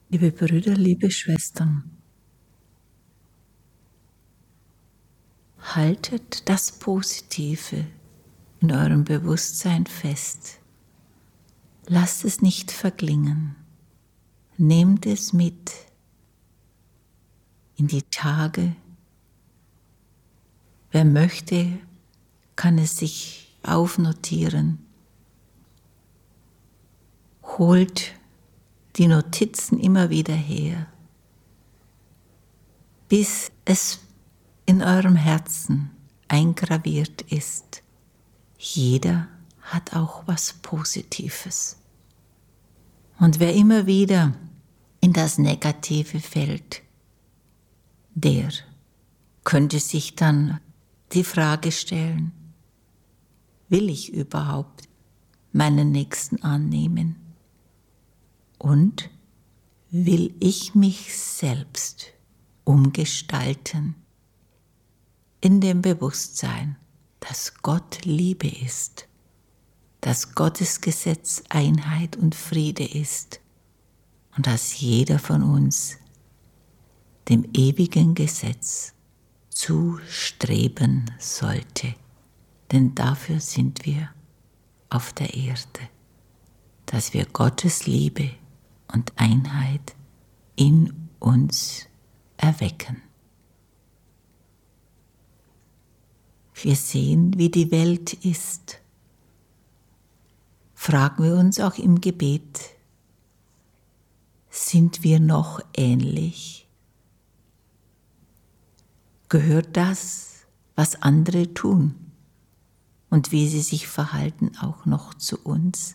Liebe Brüder, liebe Schwestern, haltet das Positive in eurem Bewusstsein fest. Lasst es nicht verklingen. Nehmt es mit in die Tage. Wer möchte, kann es sich aufnotieren. Holt die Notizen immer wieder her, bis es in eurem Herzen eingraviert ist. Jeder hat auch was Positives. Und wer immer wieder in das Negative fällt, der könnte sich dann die Frage stellen: Will ich überhaupt meinen Nächsten annehmen? Und will ich mich selbst umgestalten in dem Bewusstsein, dass Gott Liebe ist, dass Gottes Gesetz Einheit und Friede ist und dass jeder von uns dem ewigen Gesetz zustreben sollte. Denn dafür sind wir auf der Erde, dass wir Gottes Liebe und Einheit in uns erwecken. Wir sehen, wie die Welt ist. Fragen wir uns auch im Gebet: Sind wir noch ähnlich? Gehört das, was andere tun und wie sie sich verhalten, auch noch zu uns?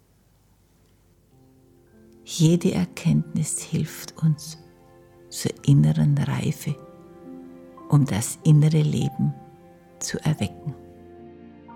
Jede Erkenntnis hilft uns zur inneren Reife, um das innere Leben zu erwecken.